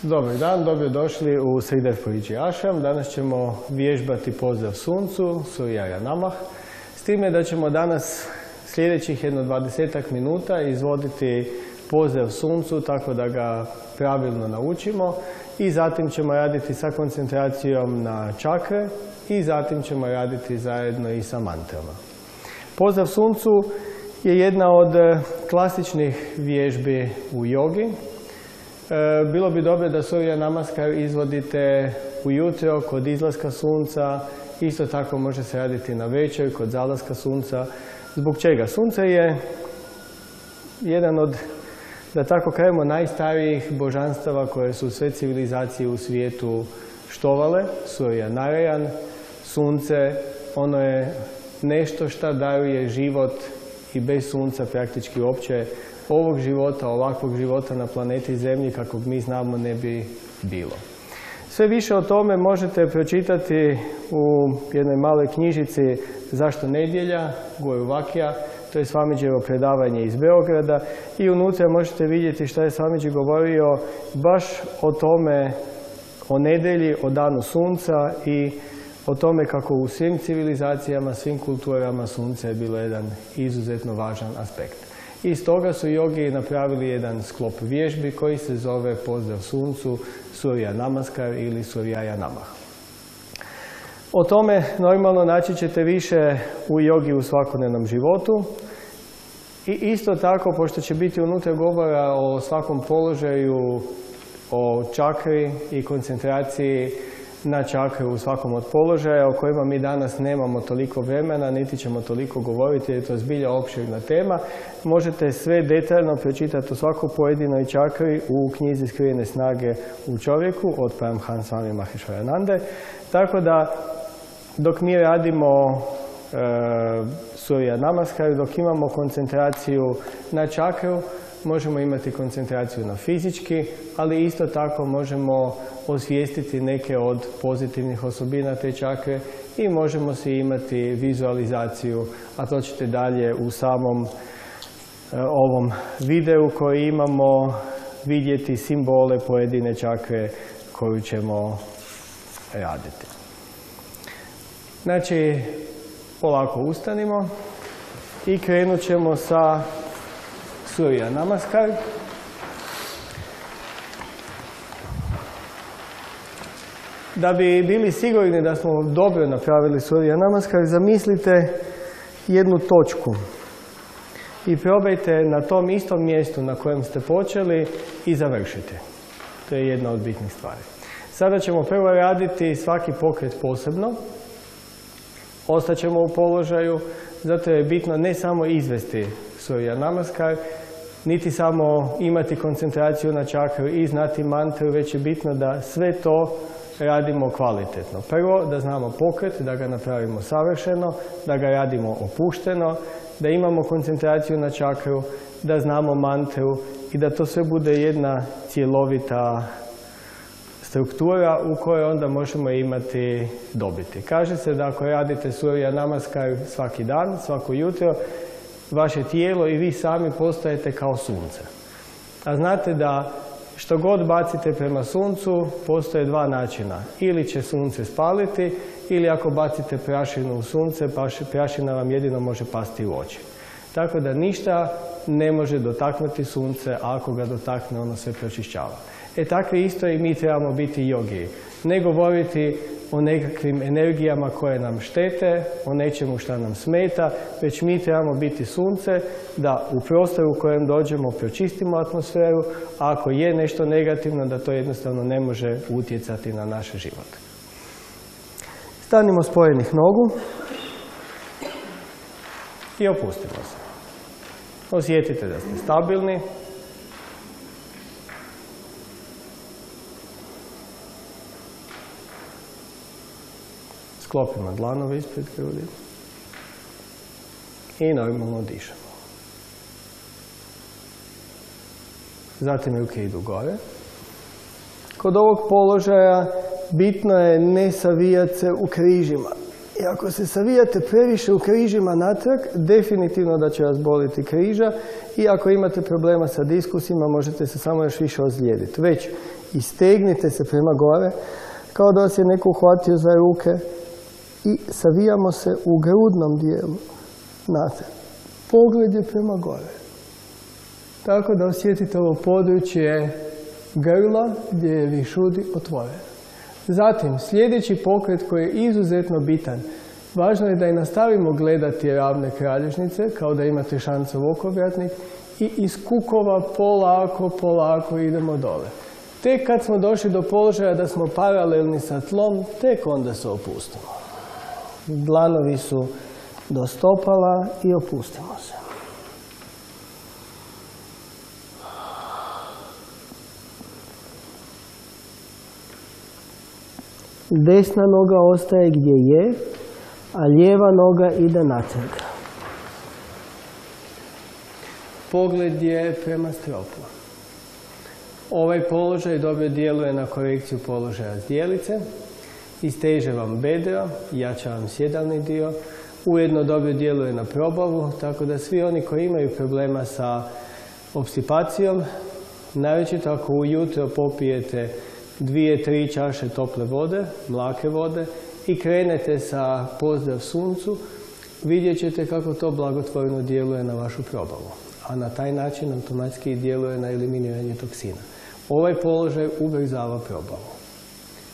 Dobar dan, dobrodošli u Sri Darpurji Ashram. Danas ćemo vježbati pozdrav suncu, Surya Namah. S time da ćemo danas sljedećih jedno 20 minuta izvoditi pozdrav suncu tako da ga pravilno naučimo i zatim ćemo raditi sa koncentracijom na čakre i zatim ćemo raditi zajedno i sa mantrama. Pozdrav suncu je jedna od klasičnih vježbi u jogi. Bilo bi dobro da Surya Namaskar izvodite ujutro kod izlaska sunca, isto tako može se raditi na večer kod zalaska sunca. Zbog čega? Sunce je jedan od, da tako kažemo, najstarijih božanstava koje su sve civilizacije u svijetu štovale. Surya Narayan, sunce, ono je nešto što daruje život i bez sunca praktički uopće ovog života, ovakvog života na planeti Zemlji kakvog mi znamo ne bi bilo. Sve više o tome možete pročitati u jednoj maloj knjižici Zašto nedjelja, Guru Vakija, to je Swamidžijevo predavanje iz Beograda i unutra možete vidjeti što je Swamidži govorio baš o tome, o nedjelji, o danu sunca i o tome kako u svim civilizacijama, svim kulturama sunce je bilo jedan izuzetno važan aspekt. I stoga su jogi napravili jedan sklop vježbi koji se zove Pozdrav suncu, Surya Namaskar ili Surya Namah. O tome normalno naći ćete više u jogi u svakodnevnom životu. I isto tako, pošto će biti unutra govora o svakom položaju, o čakri i koncentraciji na čakru u svakom od položaja o kojima mi danas nemamo toliko vremena, niti ćemo toliko govoriti jer je to zbilja opširna tema. Možete sve detaljno pročitati o svakoj pojedinoj čakri u knjizi Skrivene snage u čovjeku od Paramhans Swami Maheshwaranande. Tako da dok mi radimo Surya Namaskar, dok imamo koncentraciju na čakru, možemo imati koncentraciju na fizički, ali isto tako možemo osvijestiti neke od pozitivnih osobina te čakre i možemo si imati vizualizaciju, a to ćete dalje u samom ovom videu koji imamo vidjeti simbole pojedine čakre koju ćemo raditi. Znači, polako ustanimo i krenut ćemo sa Surya Namaskar. Da bi bili sigurni da smo dobro napravili Surya Namaskar, zamislite jednu točku i probajte na tom istom mjestu na kojem ste počeli i završite. To je jedna od bitnih stvari. Sada ćemo prvo raditi svaki pokret posebno. Ostaćemo u položaju, zato je bitno ne samo izvesti Surya Namaskar, niti samo imati koncentraciju na čakru i znati mantru, već je bitno da sve to radimo kvalitetno. Prvo, da znamo pokret, da ga napravimo savršeno, da ga radimo opušteno, da imamo koncentraciju na čakru, da znamo mantru i da to sve bude jedna cjelovita struktura u kojoj onda možemo imati dobiti. Kaže se da ako radite Surya Namaskar svaki dan, svako jutro, vaše tijelo i vi sami postajete kao sunce. A znate da što god bacite prema suncu, postoje dva načina. Ili će sunce spaliti, ili ako bacite prašinu u sunce, prašina vam jedino može pasti u oči. Tako da ništa ne može dotaknuti sunce, a ako ga dotakne, ono sve pročišćava. Takvi isto i mi trebamo biti jogi. Ne govoriti o nekakvim energijama koje nam štete, o nečemu što nam smeta, već mi trebamo biti sunce, da u prostoru u kojem dođemo pročistimo atmosferu, a ako je nešto negativno, da to jednostavno ne može utjecati na naš život. Stanimo spojenih nogu i opustimo se. Osjetite da ste stabilni. Sklopimo dlanove ispred grudi i normalno dišemo. Zatim ruke idu gore. Kod ovog položaja bitno je ne savijati se u križima, I ako se savijate previše u križima natrag, definitivno da će vas boliti križa i ako imate problema sa diskusima, možete se samo još više ozlijediti. Već istegnite se prema gore, kao da vas je neko uhvatio za ruke i savijamo se u grudnom dijelu natrag. Pogled je prema gore. Tako da osjetite ovo područje grla gdje je višudi otvoren. Zatim, sljedeći pokret koji je izuzetno bitan. Važno je da i nastavimo gledati ravne kralježnice, kao da imate šancov okovratnik, i iz kukova polako idemo dole. Tek kad smo došli do položaja da smo paralelni sa tlom, tek onda se opustimo. Dlanovi su do stopala i opustimo se. Desna noga ostaje gdje je, a lijeva noga ide natrag. Pogled je prema stropu. Ovaj položaj dobro djeluje na korekciju položaja zdjelice, isteže vam bedra, jača vam sjedalni dio, ujedno dobro djeluje na probavu, tako da svi oni koji imaju problema sa opstipacijom, naročito ako ujutro popijete 2-3 čaše tople vode, mlake vode i krenete sa pozdrav suncu, vidjet ćete kako to blagotvorno djeluje na vašu probavu. A na taj način automatski djeluje na eliminiranje toksina. Ovaj položaj ubrzava probavu.